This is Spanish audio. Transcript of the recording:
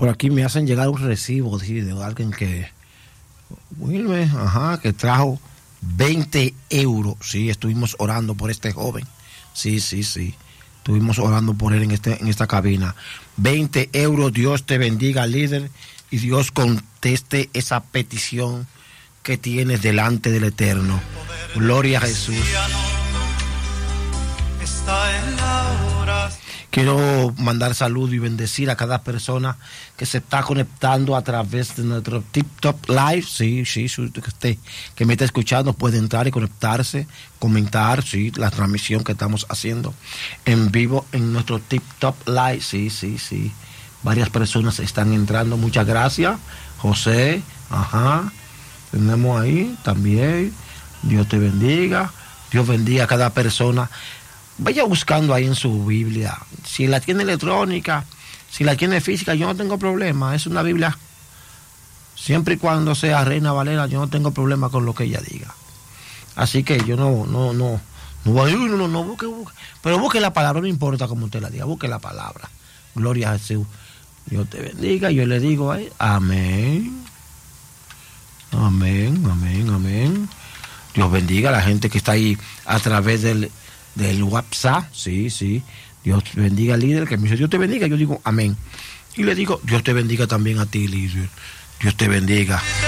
Por aquí me hacen llegar un recibo de alguien que, Wilmer, que trajo 20 euros. Sí, estuvimos orando por este joven. Sí. Estuvimos orando por él en esta cabina. 20 euros, Dios te bendiga, líder, y Dios conteste esa petición que tienes delante del Eterno. Gloria a Jesús. Quiero mandar saludos y bendecir a cada persona que se está conectando a través de nuestro TikTok Live. Sí, que me está escuchando puede entrar y conectarse, comentar, la transmisión que estamos haciendo en vivo en nuestro TikTok Live. Sí. Varias personas están entrando. Muchas gracias, José. Tenemos ahí también. Dios te bendiga. Dios bendiga a cada persona. Vaya buscando ahí en su Biblia. Si la tiene electrónica, si la tiene física, yo no tengo problema. Es una Biblia. Siempre y cuando sea Reina Valera, yo no tengo problema con lo que ella diga. Así que yo no busque. Pero busque la palabra, no importa cómo usted la diga, busque la palabra. Gloria a Jesús. Dios te bendiga. Yo le digo ahí, amén. Amén. Dios bendiga a la gente que está ahí a través del WhatsApp. Sí. Dios bendiga, líder, que me dice Dios te bendiga. Yo digo amén. Y le digo, Dios te bendiga también a ti, líder. Dios te bendiga.